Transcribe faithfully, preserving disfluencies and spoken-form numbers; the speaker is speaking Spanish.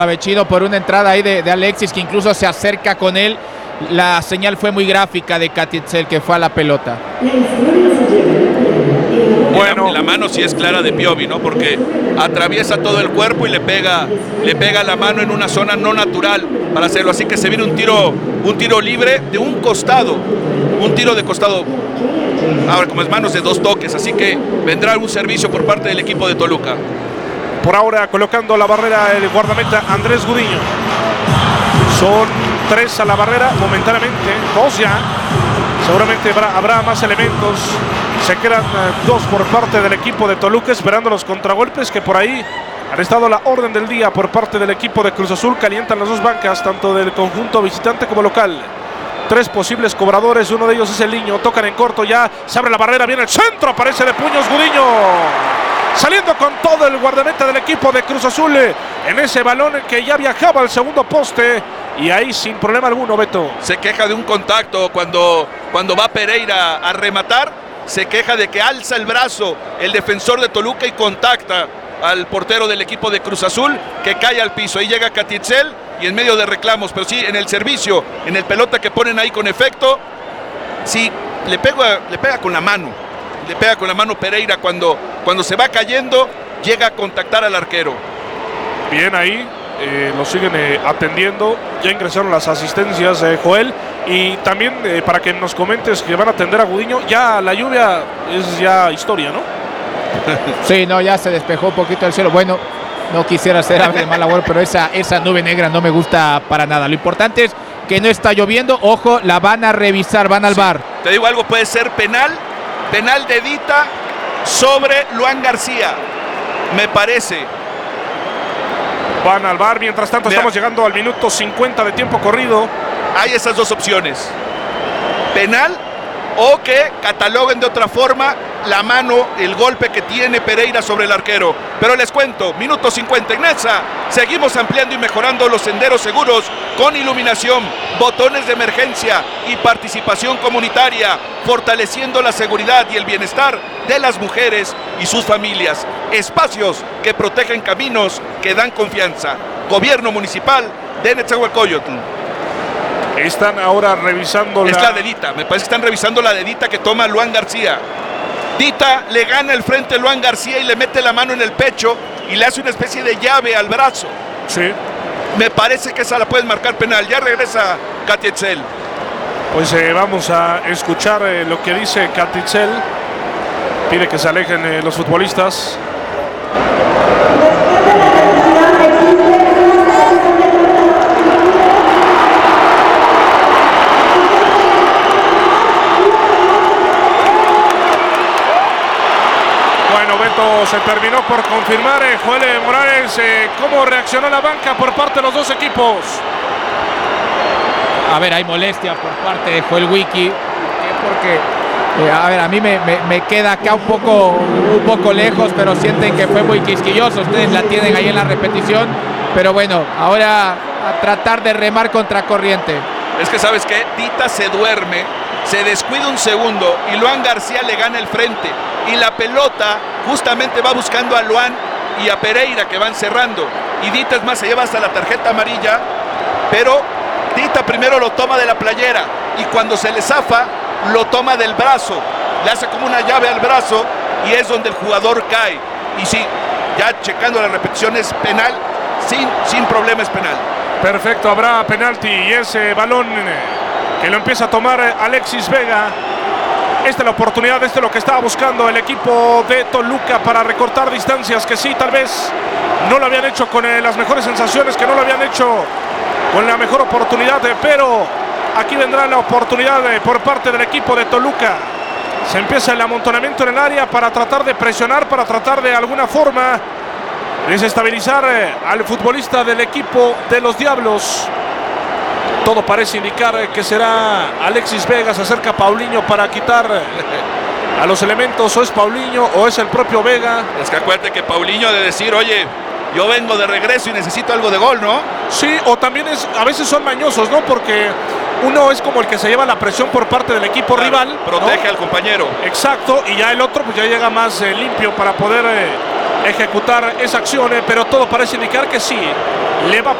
Avechino por una entrada ahí de, de Alexis, que incluso se acerca con él. La señal fue muy gráfica de Catitzel, que fue a la pelota. Bueno, la, la mano sí es clara de Piovi, ¿no? Porque atraviesa todo el cuerpo y le pega, le pega la mano en una zona no natural para hacerlo. Así que se viene un tiro, un tiro libre de un costado, un tiro de costado. Ahora, como es manos de dos toques, así que vendrá un servicio por parte del equipo de Toluca. Por ahora colocando la barrera el guardameta Andrés Gudiño. Son tres a la barrera momentáneamente, dos ya. Seguramente habrá, habrá más elementos. Se quedan uh, dos por parte del equipo de Toluca esperando los contragolpes que por ahí han estado a la orden del día por parte del equipo de Cruz Azul. Calientan las dos bancas, tanto del conjunto visitante como local. Tres posibles cobradores, uno de ellos es el Niño. Tocan en corto ya, se abre la barrera, viene el centro, aparece de puños Gudiño. Saliendo con todo el guardameta del equipo de Cruz Azul en ese balón que ya viajaba al segundo poste. Y ahí sin problema alguno, Beto. Se queja de un contacto cuando, cuando va Pereira a rematar. Se queja de que alza el brazo el defensor de Toluca y contacta al portero del equipo de Cruz Azul, que cae al piso. Ahí llega Catitzel y en medio de reclamos, pero sí en el servicio, en el pelota que ponen ahí con efecto, sí le pega, le pega con la mano. Le pega con la mano Pereira cuando, cuando se va cayendo, llega a contactar al arquero. Bien ahí, eh, lo siguen eh, atendiendo. Ya ingresaron las asistencias, eh, Joel. Y también eh, para que nos comentes que van a atender a Gudiño, ya la lluvia es ya historia, ¿no? Sí, no, ya se despejó un poquito el cielo. Bueno, no quisiera ser de mal agüero, pero esa, esa nube negra no me gusta para nada. Lo importante es que no está lloviendo. Ojo, la van a revisar, van al sí. V A R. Te digo algo, puede ser penal. Penal de Dita sobre Luan García, me parece. Van al V A R, mientras tanto Mira, estamos llegando al minuto cincuenta de tiempo corrido. Hay esas dos opciones. Penal o que cataloguen de otra forma la mano, el golpe que tiene Pereira sobre el arquero. Pero les cuento, minuto cincuenta en Nesa. Seguimos ampliando y mejorando los senderos seguros con iluminación, botones de emergencia y participación comunitaria, fortaleciendo la seguridad y el bienestar de las mujeres y sus familias. Espacios que protegen caminos que dan confianza. Gobierno municipal de Netzahualcóyotl. Están ahora revisando es la... la dedita, me parece que están revisando la dedita que toma Luan García. Dita le gana el frente a Luan García y le mete la mano en el pecho y le hace una especie de llave al brazo. Sí. Me parece que esa la pueden marcar penal. Ya regresa Catitzel. Pues eh, vamos a escuchar eh, lo que dice Catitzel. Pide que se alejen eh, los futbolistas. Se terminó por confirmar eh, Joel Morales. eh, ¿Cómo reaccionó la banca por parte de los dos equipos? A ver, hay molestia por parte de Joel Wiki, porque eh, a ver, a mí me, me, me queda acá un poco, un poco lejos, pero sienten que fue muy quisquilloso. Ustedes la tienen ahí en la repetición, pero bueno, ahora a tratar de remar contra corriente. Es que sabes que Dita se duerme, se descuida un segundo y Luan García le gana el frente. Y la pelota justamente va buscando a Luan y a Pereira, que van cerrando. Y Dita, es más, se lleva hasta la tarjeta amarilla. Pero Dita primero lo toma de la playera. Y cuando se le zafa, lo toma del brazo. Le hace como una llave al brazo. Y es donde el jugador cae. Y sí, ya checando la repetición, es penal. Sin, sin problema es penal. Perfecto, habrá penalti. Y ese balón que lo empieza a tomar Alexis Vega. Esta es la oportunidad, este es lo que estaba buscando el equipo de Toluca para recortar distancias, que sí, tal vez no lo habían hecho con eh, las mejores sensaciones, que no lo habían hecho con la mejor oportunidad, eh, pero aquí vendrá la oportunidad eh, por parte del equipo de Toluca. Se empieza el amontonamiento en el área para tratar de presionar, para tratar de alguna forma desestabilizar eh, al futbolista del equipo de los Diablos. Todo parece indicar que será Alexis Vega. Se acerca Paulinho para quitar a los elementos. O es Paulinho o es el propio Vega. Es que acuérdate que Paulinho ha de decir, oye, yo vengo de regreso y necesito algo de gol, ¿no? Sí, o también es, a veces son mañosos, ¿no? Porque uno es como el que se lleva la presión por parte del equipo claro, rival. Protege ¿no? al compañero. Exacto, y ya el otro pues ya llega más eh, limpio para poder eh, ejecutar esa acción. Eh, pero todo parece indicar que sí. Le va